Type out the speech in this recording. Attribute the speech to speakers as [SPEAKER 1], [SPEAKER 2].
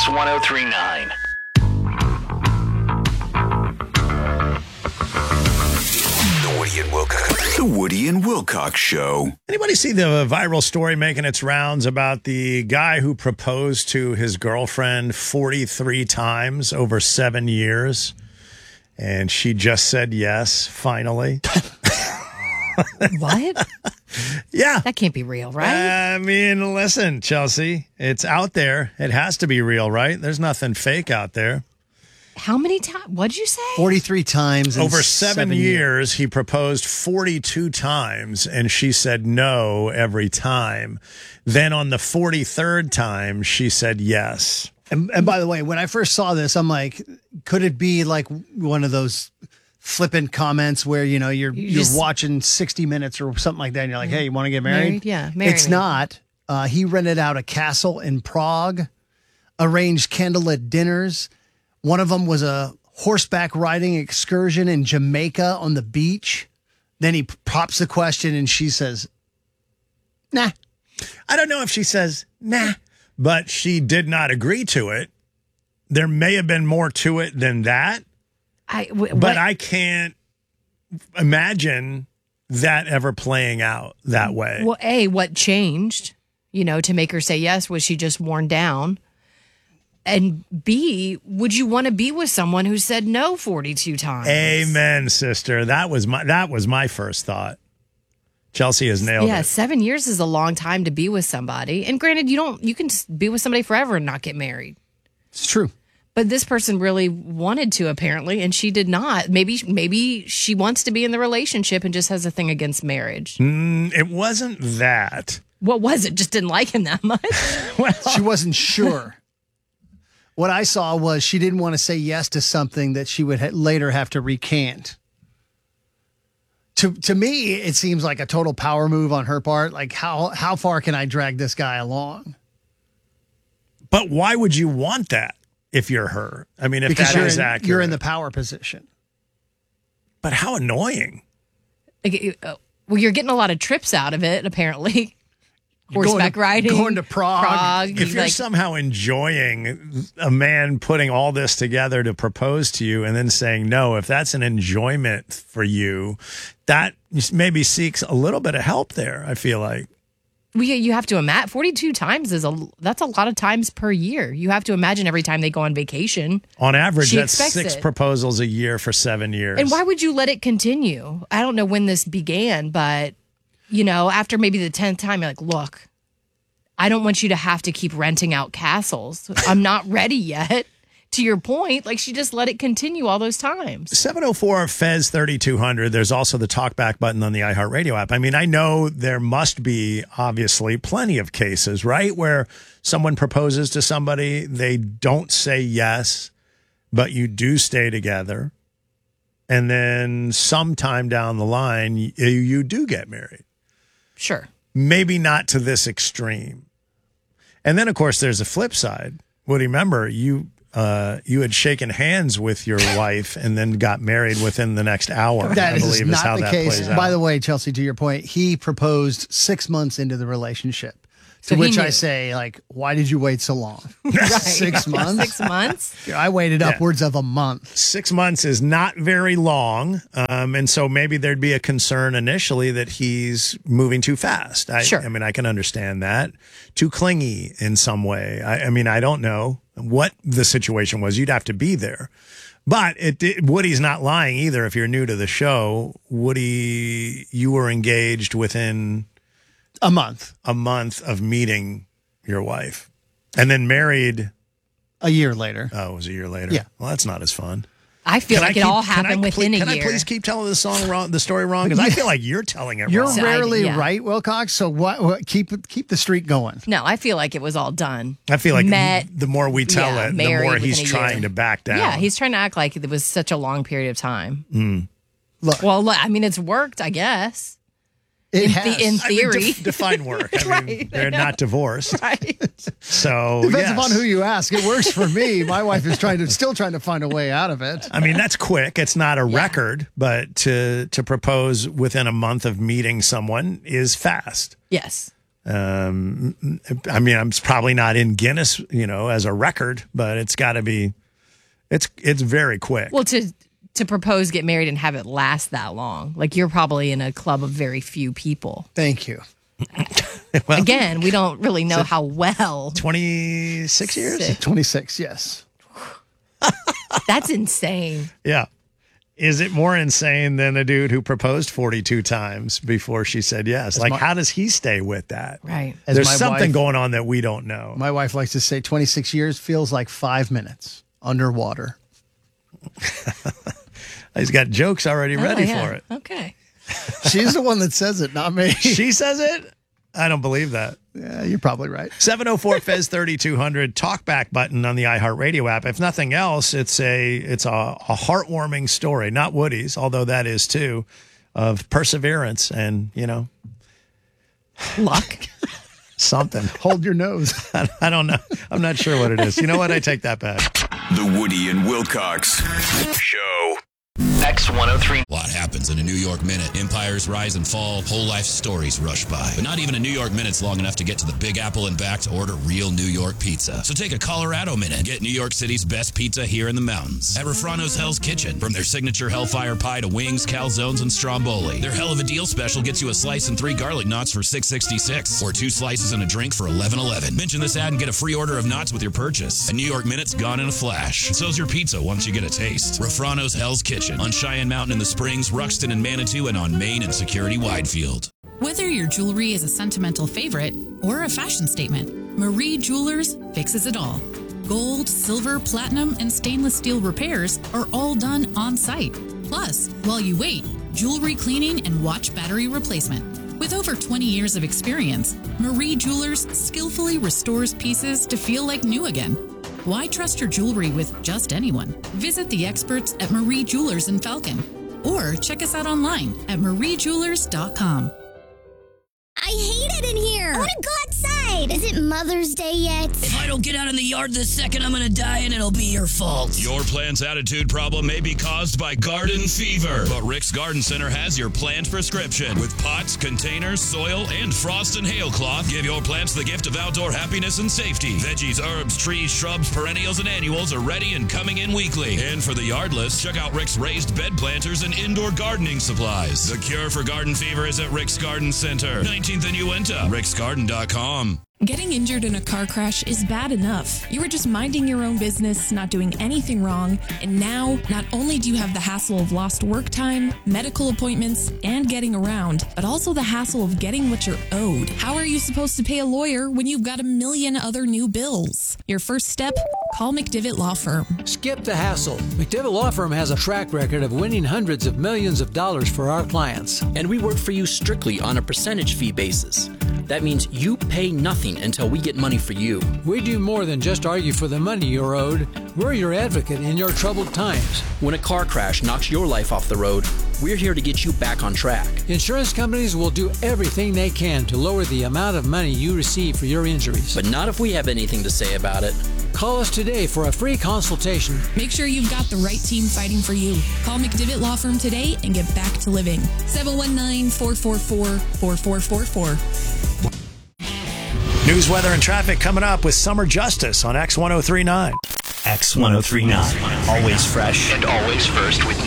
[SPEAKER 1] Kicks 103.9.
[SPEAKER 2] The Woody and Wilcox Show.
[SPEAKER 3] Anybody see the viral story making its rounds about the guy who proposed to his girlfriend 43 times over 7 years? And she just said yes, finally.
[SPEAKER 4] What?
[SPEAKER 3] Yeah.
[SPEAKER 4] That can't be real, right?
[SPEAKER 3] I mean, listen, Chelsea, it's out there. It has to be real, right? There's nothing fake out there.
[SPEAKER 4] How many times? What'd you say?
[SPEAKER 5] 43 times.
[SPEAKER 3] Over 7 years, he proposed 42 times, and she said no every time. Then on the 43rd time, she said yes.
[SPEAKER 5] And by the way, when I first saw this, I'm like, could it be like one of those flippant comments where, you know, you're watching 60 Minutes or something like that, and you're like, hey, you want to get married?
[SPEAKER 4] Yeah, marry
[SPEAKER 5] It's
[SPEAKER 4] me.
[SPEAKER 5] not. He rented out a castle in Prague, arranged candlelit dinners. One of them was a horseback riding excursion in Jamaica on the beach. Then he pops the question and she says, nah.
[SPEAKER 3] I don't know if she says nah, but she did not agree to it. There may have been more to it than that, but I can't imagine that ever playing out that way.
[SPEAKER 4] Well, A, what changed, to make her say yes? Was she just worn down? And B, would you want to be with someone who said no 42 times?
[SPEAKER 3] Amen, sister. That was my first thought. Chelsea has nailed it.
[SPEAKER 4] Yeah, 7 years is a long time to be with somebody. And granted, you can just be with somebody forever and not get married.
[SPEAKER 5] It's true.
[SPEAKER 4] But this person really wanted to, apparently, and she did not. Maybe she wants to be in the relationship and just has a thing against marriage.
[SPEAKER 3] It wasn't that.
[SPEAKER 4] What was it? Just didn't like him that much?
[SPEAKER 5] Well, she wasn't sure. What I saw was she didn't want to say yes to something that she would later have to recant. To me, it seems like a total power move on her part. Like, how far can I drag this guy along?
[SPEAKER 3] But why would you want that if you're her? I mean, if
[SPEAKER 5] because
[SPEAKER 3] that is accurate.
[SPEAKER 5] You're in the power position.
[SPEAKER 3] But how annoying.
[SPEAKER 4] Well, you're getting a lot of trips out of it, apparently. Horseback riding.
[SPEAKER 5] Going to Prague.
[SPEAKER 3] If you're somehow enjoying a man putting all this together to propose to you and then saying no, if that's an enjoyment for you, that maybe seeks a little bit of help there, I feel like.
[SPEAKER 4] Well, you have to imagine 42 times that's a lot of times per year. You have to imagine every time they go on vacation.
[SPEAKER 3] On average, that's 6
[SPEAKER 4] it.
[SPEAKER 3] proposals a year for 7 years.
[SPEAKER 4] And why would you let it continue? I don't know when this began, but after maybe the 10th time, you're like, look, I don't want you to have to keep renting out castles. I'm not ready yet. To your point, like she just let it continue all those times.
[SPEAKER 3] 704 Fez 3200. There's also the talkback button on the iHeartRadio app. I mean, I know there must be obviously plenty of cases, right, where someone proposes to somebody, they don't say yes, but you do stay together. And then sometime down the line, you do get married.
[SPEAKER 4] Sure.
[SPEAKER 3] Maybe not to this extreme. And then, of course, there's a flip side. Woody, remember, you had shaken hands with your wife and then got married within the next hour.
[SPEAKER 5] That is not
[SPEAKER 3] how
[SPEAKER 5] the
[SPEAKER 3] that
[SPEAKER 5] case.
[SPEAKER 3] plays out.
[SPEAKER 5] By the way, Chelsea, to your point, he proposed 6 months into the relationship. To
[SPEAKER 4] So
[SPEAKER 5] which I say, like, why did you wait so long? 6 months?
[SPEAKER 4] 6 months?
[SPEAKER 5] I waited upwards of a month.
[SPEAKER 3] 6 months is not very long. And so maybe there'd be a concern initially that he's moving too fast.
[SPEAKER 4] Sure.
[SPEAKER 3] I mean, I can understand that. Too clingy in some way. I mean, I don't know what the situation was. You'd have to be there. But Woody's not lying either. If you're new to the show, Woody, you were engaged within
[SPEAKER 5] a month
[SPEAKER 3] of meeting your wife, and then married
[SPEAKER 5] a year later.
[SPEAKER 3] Oh, it was a year later.
[SPEAKER 5] Yeah.
[SPEAKER 3] Well, that's not as fun.
[SPEAKER 4] I feel like it all happened within a year.
[SPEAKER 3] Can I please keep telling the story wrong? Because I feel like you're telling it
[SPEAKER 5] You're
[SPEAKER 3] wrong.
[SPEAKER 5] rarely right, Wilcox. So what? Keep the streak going.
[SPEAKER 4] No, I feel like it was all done.
[SPEAKER 3] I feel like
[SPEAKER 4] Met,
[SPEAKER 3] the more we tell it, the
[SPEAKER 4] married
[SPEAKER 3] more he's
[SPEAKER 4] within a
[SPEAKER 3] trying
[SPEAKER 4] year.
[SPEAKER 3] to back down.
[SPEAKER 4] Yeah, he's trying to act like it was such a long period of time.
[SPEAKER 5] Look,
[SPEAKER 4] well, I mean, it's worked, I guess.
[SPEAKER 5] It has.
[SPEAKER 4] In
[SPEAKER 3] I mean,
[SPEAKER 4] theory.
[SPEAKER 3] define work. I mean, they're not divorced.
[SPEAKER 4] Right.
[SPEAKER 3] So
[SPEAKER 5] Depends
[SPEAKER 3] yes.
[SPEAKER 5] upon who you ask. It works for me. My wife is still trying to find a way out of it.
[SPEAKER 3] I mean, that's quick. It's not a record, but to propose within a month of meeting someone is fast.
[SPEAKER 4] Yes.
[SPEAKER 3] I mean, I'm probably not in Guinness, as a record, but it's got to be. It's very quick.
[SPEAKER 4] Well, to propose, get married, and have it last that long, like you're probably in a club of very few people.
[SPEAKER 5] Thank you.
[SPEAKER 3] Well,
[SPEAKER 4] again, we don't really know how well.
[SPEAKER 3] 26 years?
[SPEAKER 5] 26, yes.
[SPEAKER 4] That's insane.
[SPEAKER 3] Yeah. Is it more insane than a dude who proposed 42 times before she said yes? Like, how does he stay with that?
[SPEAKER 4] Right.
[SPEAKER 3] There's something going on that we don't know.
[SPEAKER 5] My wife likes to say 26 years feels like 5 minutes underwater.
[SPEAKER 3] He's got jokes already ready for it.
[SPEAKER 4] Okay.
[SPEAKER 5] She's the one that says it, not me.
[SPEAKER 3] She says it? I don't believe that.
[SPEAKER 5] Yeah, you're probably right.
[SPEAKER 3] 704 Fez 3200 talkback button on the iHeartRadio app. If nothing else, it's a heartwarming story, not Woody's, although that is too, of perseverance and,
[SPEAKER 4] luck.
[SPEAKER 3] Something.
[SPEAKER 5] Hold your nose.
[SPEAKER 3] I don't know. I'm not sure what it is. You know what? I take that back.
[SPEAKER 2] The Woody and Wilcox Show.
[SPEAKER 1] X103.
[SPEAKER 6] A lot happens in a New York minute. Empires rise and fall. Whole life stories rush by. But not even a New York minute's long enough to get to the Big Apple and back to order real New York pizza. So take a Colorado minute. Get New York City's best pizza here in the mountains. At Refrano's Hell's Kitchen. From their signature Hellfire Pie to wings, calzones, and stromboli. Their Hell of a Deal special gets you a slice and 3 garlic knots for $6.66. Or 2 slices and a drink for $11.11. Mention this ad and get a free order of knots with your purchase. A New York minute's gone in a flash. So's your pizza once you get a taste. Refrano's Hell's Kitchen. On Cheyenne Mountain in the Springs, Ruxton and Manitou, and on Main and Security Widefield.
[SPEAKER 7] Whether your jewelry is a sentimental favorite or a fashion statement, Marie Jewelers fixes it all. Gold, silver, platinum, and stainless steel repairs are all done on site. Plus, while you wait, jewelry cleaning and watch battery replacement. With over 20 years of experience, Marie Jewelers skillfully restores pieces to feel like new again. Why trust your jewelry with just anyone? Visit the experts at Marie Jewelers in Falcon or check us out online at mariejewelers.com.
[SPEAKER 8] I hate it in here. I want to go outside. Is it Mother's Day yet?
[SPEAKER 9] If I don't get out in the yard this second, I'm going to die and it'll be your fault.
[SPEAKER 6] Your plant's attitude problem may be caused by garden fever, but Rick's Garden Center has your plant prescription. With pots, containers, soil, and frost and hail cloth, give your plants the gift of outdoor happiness and safety. Veggies, herbs, trees, shrubs, perennials, and annuals are ready and coming in weekly. And for the yardless, check out Rick's raised bed planters and indoor gardening supplies. The cure for garden fever is at Rick's Garden Center. 19th and Uinta. ricksgarden.com.
[SPEAKER 10] Getting injured in a car crash is bad enough. You were just minding your own business, not doing anything wrong, and now not only do you have the hassle of lost work time, medical appointments, and getting around, but also the hassle of getting what you're owed. How are you supposed to pay a lawyer when you've got a million other new bills? Your first step? Call McDivitt Law Firm.
[SPEAKER 11] Skip the hassle. McDivitt Law Firm has a track record of winning hundreds of millions of dollars for our clients.
[SPEAKER 1] And we work for you strictly on a percentage fee basis. That means you pay nothing until we get money for you.
[SPEAKER 11] We do more than just argue for the money you're owed. We're your advocate in your troubled times.
[SPEAKER 1] When a car crash knocks your life off the road, we're here to get you back on track.
[SPEAKER 11] Insurance companies will do everything they can to lower the amount of money you receive for your injuries.
[SPEAKER 1] But not if we have anything to say about it.
[SPEAKER 11] Call us today for a free consultation.
[SPEAKER 10] Make sure you've got the right team fighting for you. Call McDivitt Law Firm today and get back to living. 719-444-4444.
[SPEAKER 3] News, weather, and traffic coming up with Summer Justice on X1039.
[SPEAKER 12] X1039. Always fresh.
[SPEAKER 1] And always first with